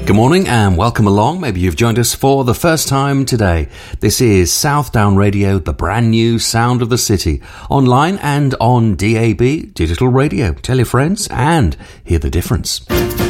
Good morning and welcome along. Maybe you've joined us for the first time today. This is Southdown Radio, the brand new sound of the city. Online and on DAB, digital radio. Tell your friends and hear the difference.